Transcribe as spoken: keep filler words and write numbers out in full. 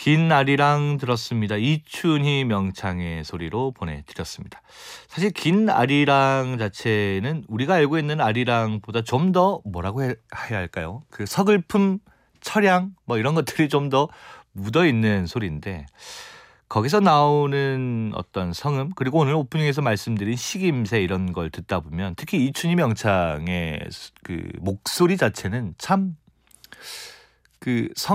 긴 아리랑 들었습니다. 이춘희 명창의 소리로 보내드렸습니다. 사실 긴 아리랑 자체는 우리가 알고 있는 아리랑보다 좀 더 뭐라고 해- 해야 할까요? 그 서글픔, 철양 뭐 이런 것들이 좀 더 묻어있는 소리인데 거기서 나오는 어떤 성음 그리고 오늘 오프닝에서 말씀드린 식임새 이런 걸 듣다 보면 특히 이춘희 명창의 그 목소리 자체는 참 그